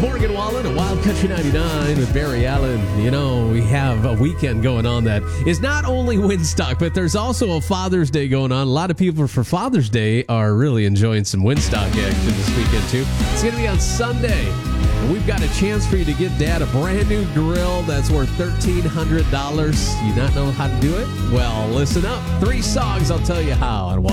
Morgan Wallen at Wild Country 99 with Barry Allen. You know, we have a weekend going on that is not only Woodstock, but there's also a Father's Day going on. A lot of people for Father's Day are really enjoying some Woodstock action this weekend, too. It's going to be on Sunday. And we've got a chance for you to get Dad a brand new grill that's worth $1,300. You not know how to do it? Well, listen up. 3 songs, I'll tell you how on Wild